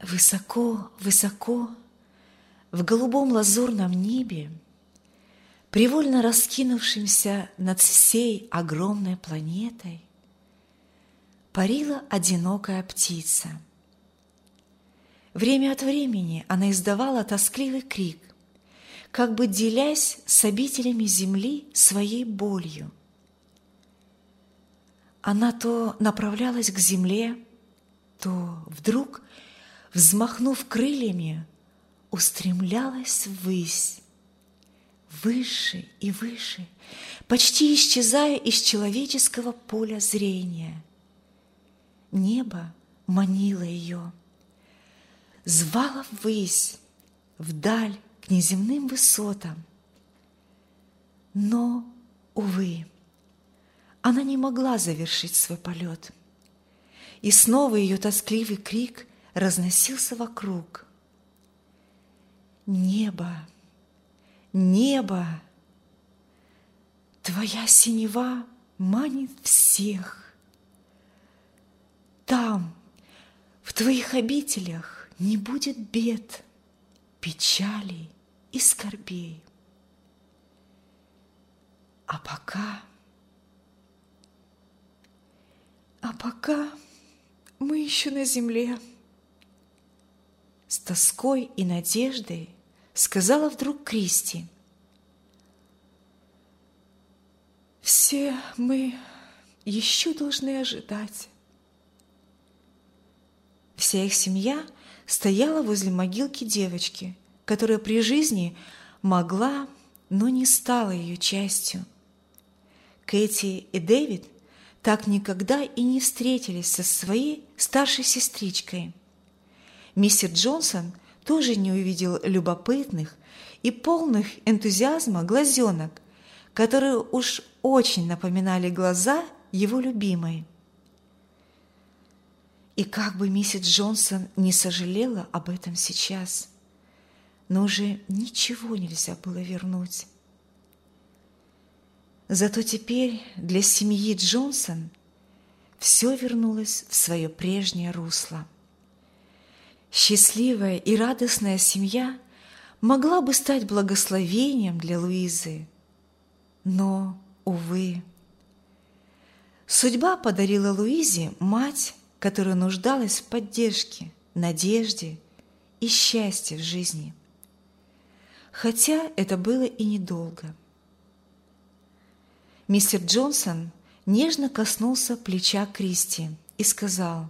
Высоко, высоко, в голубом лазурном небе, привольно раскинувшимся над всей огромной планетой, парила одинокая птица. Время от времени она издавала тоскливый крик, как бы делясь с обителями земли своей болью. Она то направлялась к земле, то вдруг, взмахнув крыльями, устремлялась ввысь, выше и выше, почти исчезая из человеческого поля зрения. Небо манило ее, звало ввысь, вдаль, к неземным высотам. Но, увы, она не могла завершить свой полет. И снова ее тоскливый крик разносился вокруг. Небо, небо, твоя синева манит всех. Там, в твоих обителях, не будет бед, печалей и скорбей. А пока мы еще на земле, с тоской и надеждой сказала вдруг Кристи. Все мы еще должны ожидать. Вся их семья стояла возле могилки девочки, которая при жизни могла, но не стала ее частью. Кэти и Дэвид так никогда и не встретились со своей старшей сестричкой. Мистер Джонсон тоже не увидел любопытных и полных энтузиазма глазенок, которые уж очень напоминали глаза его любимой. И как бы миссис Джонсон не сожалела об этом сейчас, но уже ничего нельзя было вернуть. Зато теперь для семьи Джонсон все вернулось в свое прежнее русло. Счастливая и радостная семья могла бы стать благословением для Луизы, но, увы, судьба подарила Луизе мать, которая нуждалась в поддержке, надежде и счастье в жизни. Хотя это было и недолго. Мистер Джонсон нежно коснулся плеча Кристи и сказал: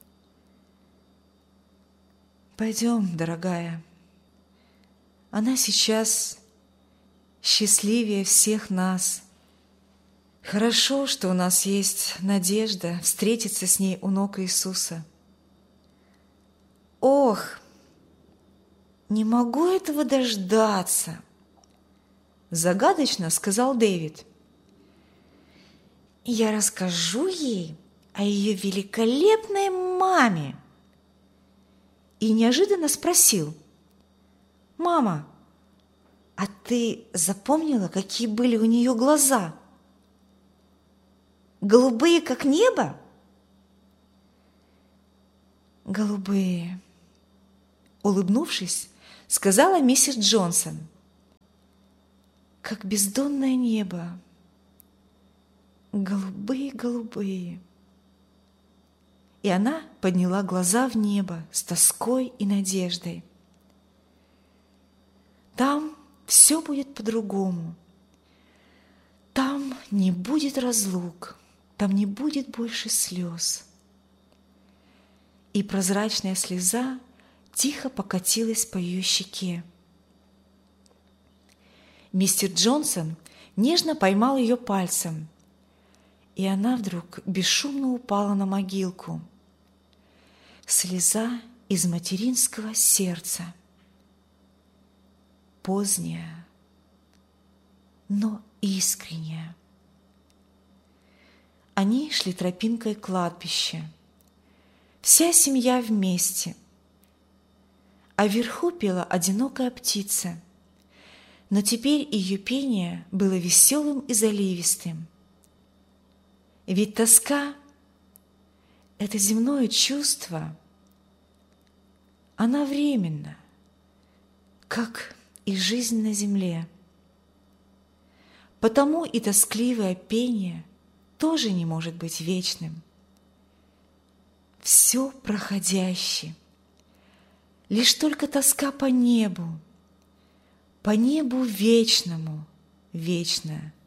«Пойдем, дорогая. Она сейчас счастливее всех нас. Хорошо, что у нас есть надежда встретиться с ней у ног Иисуса». «Ох, не могу этого дождаться», – загадочно сказал Дэвид. «Я расскажу ей о ее великолепной маме». И неожиданно спросил: «Мама, а ты запомнила, какие были у нее глаза? Голубые, как небо?» «Голубые», — улыбнувшись, сказала миссис Джонсон. «Как бездонное небо. Голубые, голубые». И она подняла глаза в небо с тоской и надеждой. Там все будет по-другому. Там не будет разлук, там не будет больше слез. И прозрачная слеза тихо покатилась по ее щеке. Мистер Джонсон нежно поймал ее пальцем, и она вдруг бесшумно упала на могилку. Слеза из материнского сердца. Поздняя, но искренняя. Они шли тропинкой кладбища. Вся семья вместе. А вверху пела одинокая птица, но теперь ее пение было веселым и заливистым. Ведь тоска – это земное чувство, она временна, как и жизнь на земле. Потому и тоскливое пение тоже не может быть вечным. Все проходяще, лишь только тоска по небу вечному, вечная